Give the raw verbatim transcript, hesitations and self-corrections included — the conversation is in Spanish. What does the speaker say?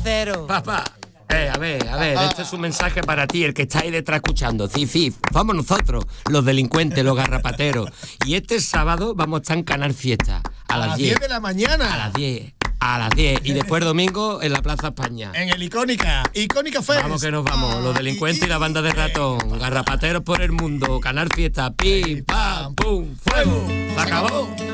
cero. Papá. Eh, a ver, a ver, este es un mensaje para ti, el que está ahí detrás escuchando. Sí, sí, vamos nosotros, los delincuentes, los garrapateros. Y este sábado vamos a estar en Canal Fiesta. A, A las las diez. diez de la mañana. A las diez. A las diez. Y después domingo en la Plaza España. En el Icónica. Icónica Fest. Vamos que nos vamos. Los delincuentes y la banda de ratón. Garrapateros por el mundo. Canal Fiesta. Pim, pam, pum, fuego. Se acabó.